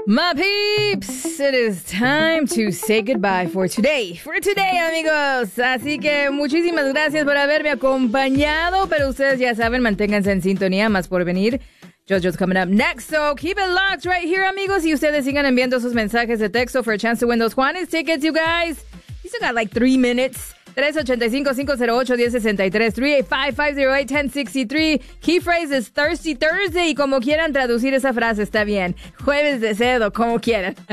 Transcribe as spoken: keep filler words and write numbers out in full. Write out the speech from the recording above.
My peeps, it is time to say goodbye for today. For today, amigos. Así que muchísimas gracias por haberme acompañado. Pero ustedes ya saben, manténganse en sintonía, más por venir. JoJo's coming up next, so keep it locked right here, amigos. Y ustedes sigan enviando sus mensajes de texto for a chance to win those Juanes tickets, you guys. You still got like three minutes. three eight five, five oh eight, one oh six three. three eight five, five oh eight, one oh six three. Key phrase is Thirsty Thursday. Y como quieran traducir esa frase, está bien. Jueves de cedo, como quieran.